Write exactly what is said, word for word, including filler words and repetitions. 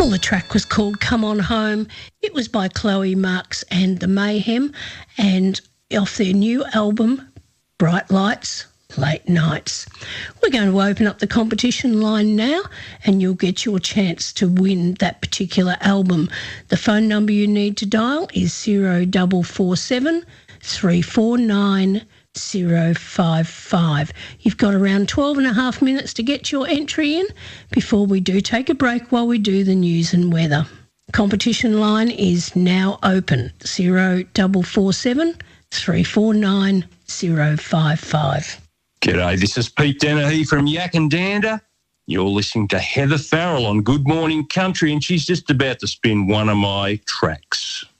Well, the track was called Come On Home. It was by Chloe Marks and the Mayhem, and off their new album, Bright Lights, Late Nights. We're going to open up the competition line now, and you'll get your chance to win that particular album. The phone number you need to dial is zero four four seven, three four nine, zero five five. You've got around twelve and a half minutes to get your entry in before we do take a break while we do the news and weather. Competition line is now open, zero four four seven, three four nine, zero five five. G'day, this is Pete Dennehy from Yak and Dander. You're listening to Heather Farrell on Good Morning Country, and she's just about to spin one of my tracks.